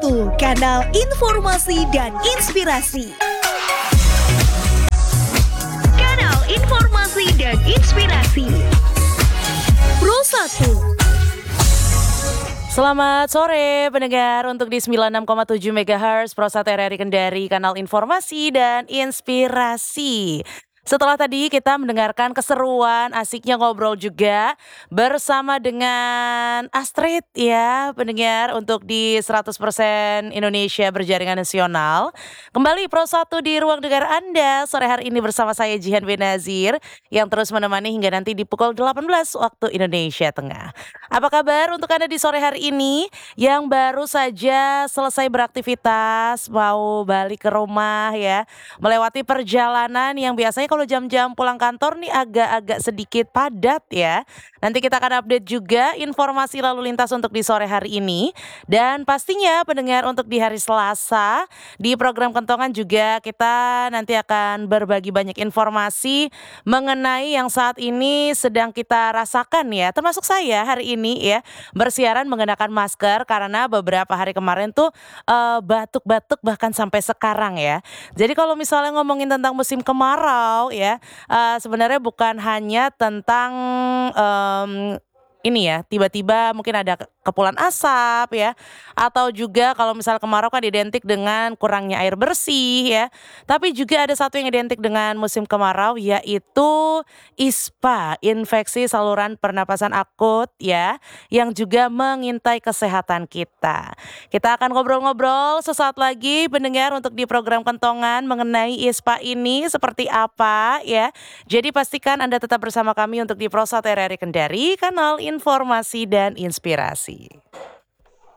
1, kanal informasi dan inspirasi. Kanal informasi dan inspirasi. Pro 1. Selamat sore pendengar untuk di 96,7 MHz Pro 1 RRI Kendari, kanal informasi dan inspirasi. Setelah tadi kita mendengarkan keseruan, asiknya ngobrol juga bersama dengan Astrid ya pendengar untuk di 100% Indonesia Berjaringan Nasional. Kembali Pro 1 di ruang dengar Anda sore hari ini bersama saya Jihan Benazir yang terus menemani hingga nanti di pukul 18 waktu Indonesia Tengah. Apa kabar untuk Anda di sore hari ini yang baru saja selesai beraktivitas, mau balik ke rumah ya, melewati perjalanan yang biasanya kalau jam-jam pulang kantor nih agak-agak sedikit padat ya. Nanti kita akan update juga informasi lalu lintas untuk di sore hari ini. Dan pastinya pendengar untuk di hari Selasa di program Kentongan juga kita nanti akan berbagi banyak informasi mengenai yang saat ini sedang kita rasakan ya. Termasuk saya hari ini ya bersiaran mengenakan masker karena beberapa hari kemarin tuh batuk-batuk bahkan sampai sekarang ya. Jadi kalau misalnya ngomongin tentang musim kemarau ya, sebenarnya bukan hanya tentang ini ya, tiba-tiba mungkin ada kepulan asap ya, atau juga kalau misal kemarau kan identik dengan kurangnya air bersih ya, tapi juga ada satu yang identik dengan musim kemarau yaitu ISPA, infeksi saluran pernapasan akut ya, yang juga mengintai kesehatan kita. Kita akan ngobrol-ngobrol sesaat lagi pendengar untuk di program Kentongan mengenai ISPA ini seperti apa ya. Jadi pastikan Anda tetap bersama kami untuk di Pro 1 RRI Kendari, kanal informasi dan inspirasi.